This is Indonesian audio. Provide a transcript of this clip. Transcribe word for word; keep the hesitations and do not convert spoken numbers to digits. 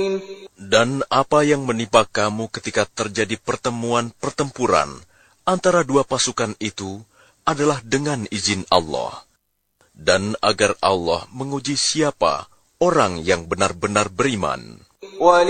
Dan apa yang menimpa kamu ketika terjadi pertemuan pertempuran antara dua pasukan itu adalah dengan izin Allah. Dan agar Allah menguji siapa orang yang benar-benar beriman.